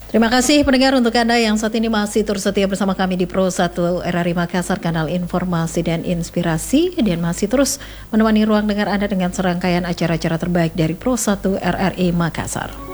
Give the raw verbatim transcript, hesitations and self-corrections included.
Terima kasih pendengar untuk Anda yang saat ini masih terus setia bersama kami di Pro satu R R I Makassar, kanal informasi dan inspirasi, dan masih terus menemani ruang dengar Anda dengan serangkaian acara-acara terbaik dari Pro satu R R I Makassar.